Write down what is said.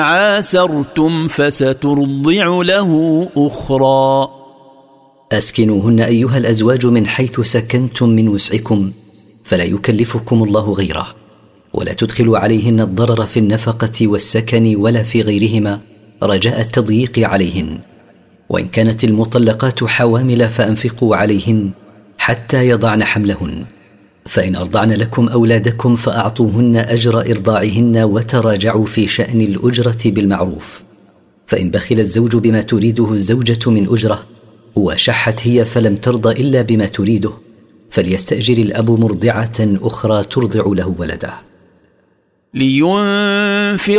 عاسرتم فسترضع له أخرى. أسكنوهن أيها الأزواج من حيث سكنتم من وسعكم، فلا يكلفكم الله غيره، ولا تدخلوا عليهن الضرر في النفقة والسكن ولا في غيرهما رجاء التضييق عليهن. وإن كانت المطلقات حوامل فأنفقوا عليهن حتى يضعن حملهن، فإن أرضعن لكم أولادكم فأعطوهن أجر إرضاعهن وتراجعوا في شأن الأجرة بالمعروف. فإن بخل الزوج بما تريده الزوجة من أجرة وشحت هي فلم ترضى إلا بما تريده، فليستأجر الأب مرضعة أخرى ترضع له ولده. لينفق